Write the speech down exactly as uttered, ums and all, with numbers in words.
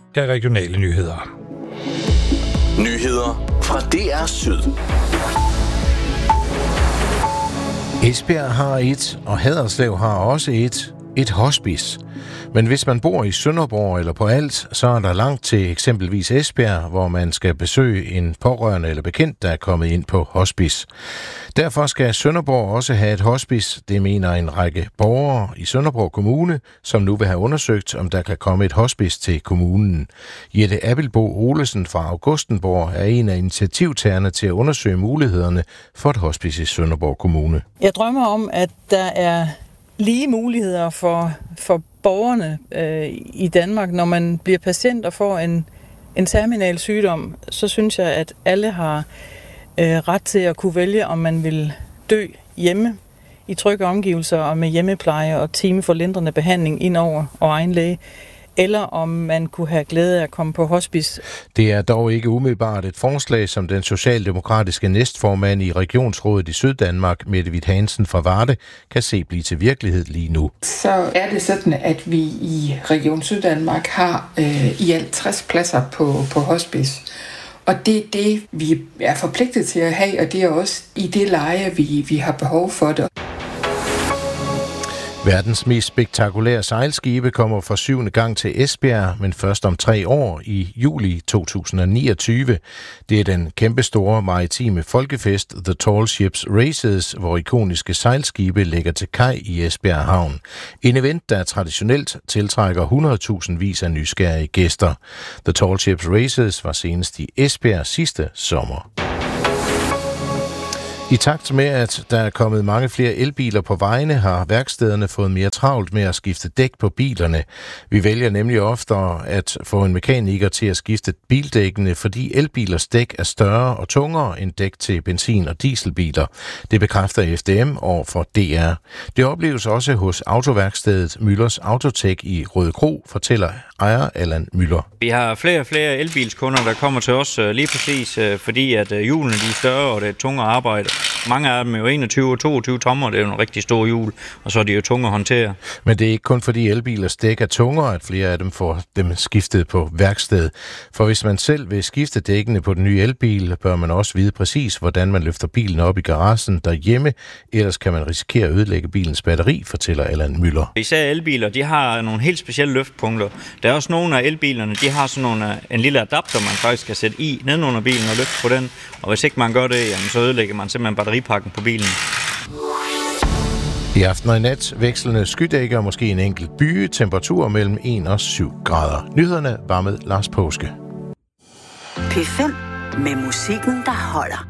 er regionale nyheder. Nyheder fra D R Syd. Esbjerg har et, og Haderslev har også et, et hospice. Men hvis man bor i Sønderborg eller på Als, så er der langt til eksempelvis Esbjerg, hvor man skal besøge en pårørende eller bekendt, der er kommet ind på hospice. Derfor skal Sønderborg også have et hospice, det mener en række borgere i Sønderborg Kommune, som nu vil have undersøgt, om der kan komme et hospice til kommunen. Jette Abelbo Olesen fra Augustenborg er en af initiativtagerne til at undersøge mulighederne for et hospice i Sønderborg Kommune. Jeg drømmer om, at der er lige muligheder for, for borgerne øh, i Danmark. Når man bliver patient og får en, en terminal sygdom, så synes jeg, at alle har øh, ret til at kunne vælge, om man vil dø hjemme i trygge omgivelser og med hjemmepleje og time for lindrende behandling indover og egen læge, eller om man kunne have glæde af at komme på hospice. Det er dog ikke umiddelbart et forslag, som den socialdemokratiske næstformand i Regionsrådet i Syddanmark, Mette Hvidt Hansen fra Varde, kan se blive til virkelighed lige nu. Så er det sådan, at vi i Region Syddanmark har øh, i alt tres pladser på, på hospice. Og det er det, vi er forpligtet til at have, og det er også i det leje, vi, vi har behov for det. Verdens mest spektakulære sejlskibe kommer for syvende gang til Esbjerg, men først om tre år i juli to tusind og niogtyve. Det er den kæmpestore maritime folkefest The Tall Ships Races, hvor ikoniske sejlskibe ligger til kaj i Esbjerg Havn. En event, der traditionelt tiltrækker hundrede tusind vis af nysgerrige gæster. The Tall Ships Races var senest i Esbjerg sidste sommer. I takt med, at der er kommet mange flere elbiler på vejene, har værkstederne fået mere travlt med at skifte dæk på bilerne. Vi vælger nemlig oftere at få en mekaniker til at skifte bildækkene, fordi elbilers dæk er større og tungere end dæk til benzin- og dieselbiler. Det bekræfter F D M over for D R. Det opleves også hos autoværkstedet Müllers Autotek i Rødekro, fortæller ejer Allan Müller. Vi har flere og flere elbilskunder, der kommer til os lige præcis, fordi at hjulene de er større, og det er tungere arbejde. Mange af dem er jo enogtyve og toogtyve tommer, det er jo en rigtig stor hjul, og så er de jo tunge at håndtere. Men det er ikke kun fordi elbilers dæk er tungere, at flere af dem får dem skiftet på værksted. For hvis man selv vil skifte dækkene på den nye elbil, bør man også vide præcis, hvordan man løfter bilen op i garagen derhjemme, ellers kan man risikere at ødelægge bilens batteri, fortæller Allan Müller. Især elbiler, de har nogle helt specielle løftpunkter. Der er også nogle af elbilerne, de har sådan nogle, en lille adapter, man faktisk kan sætte i nedenunder bilen og løfte på den, og hvis ikke man gør det, jamen, så ødelægger man simpelthen batteripakken på bilen. I aften og i nat vekslende skydække og måske en enkelt byge, temperatur mellem en og syv grader. Nyhederne var med Lars Påske. P fem med musikken, der holder.